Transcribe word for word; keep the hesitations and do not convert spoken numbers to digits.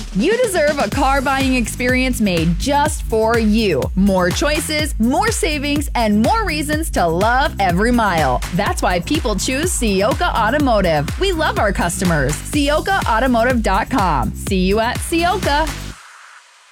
You deserve a car buying experience made just for you. More choices, more savings, and more reasons to love every mile. That's why people choose Ciocca Automotive. We love our customers. Ciocca Automotive dot com. See you at Ciocca.